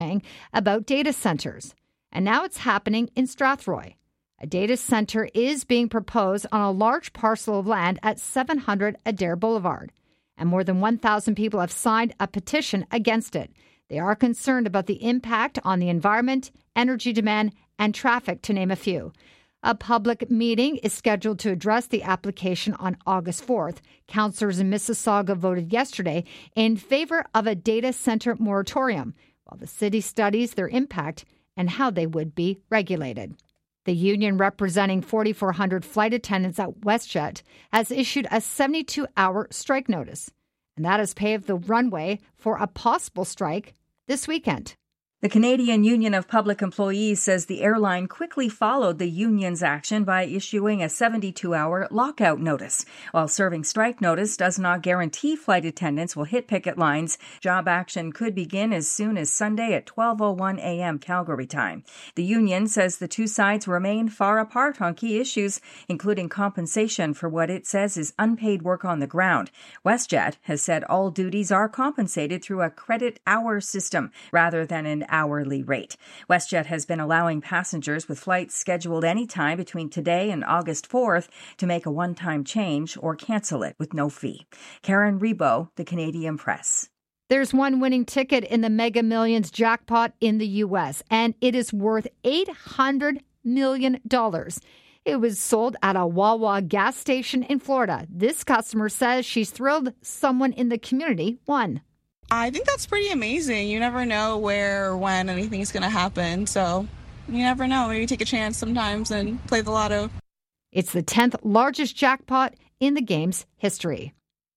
overhang about data centers. And now it's happening in Strathroy. A data center is being proposed on a large parcel of land at 700 Adair Boulevard. And more than 1,000 people have signed a petition against it. They are concerned about the impact on the environment, energy demand, and traffic, to name a few. A public meeting is scheduled to address the application on August 4th. Councillors in Mississauga voted yesterday in favor of a data center moratorium, while the city studies their impact and how they would be regulated. The union representing 4,400 flight attendants at WestJet has issued a 72-hour strike notice, and that has paved the runway for a possible strike this weekend. The Canadian Union of Public Employees says the airline quickly followed the union's action by issuing a 72-hour lockout notice. While serving strike notice does not guarantee flight attendants will hit picket lines, job action could begin as soon as Sunday at 12:01 a.m. Calgary time. The union says the two sides remain far apart on key issues, including compensation for what it says is unpaid work on the ground. WestJet has said all duties are compensated through a credit hour system rather than an hourly rate. WestJet has been allowing passengers with flights scheduled any time between today and August 4th to make a one-time change or cancel it with no fee. Karen Rebo, The Canadian Press. There's one winning ticket in the Mega Millions jackpot in the U.S., and it is worth $800 million. It was sold at a Wawa gas station in Florida. This customer says she's thrilled someone in the community won. I think that's pretty amazing. You never know where or when anything's going to happen. So you never know. Maybe take a chance sometimes and play the lotto. It's the 10th largest jackpot in the game's history.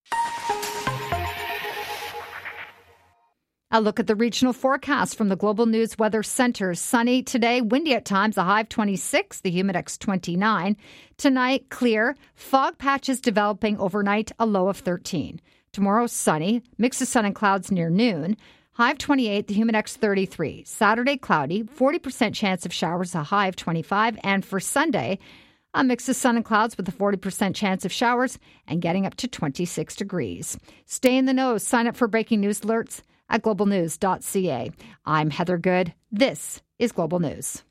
A look at the regional forecast from the Global News Weather Center. Sunny today, windy at times, a high of 26, the humidex 29. Tonight, clear, fog patches developing overnight, a low of 13. Tomorrow, sunny, mix of sun and clouds near noon. High of 28, the humidex 33. Saturday, cloudy, 40% chance of showers, a high of 25. And for Sunday, a mix of sun and clouds with a 40% chance of showers and getting up to 26 degrees. Stay in the know. Sign up for breaking news alerts at globalnews.ca. I'm Heather Good. This is Global News.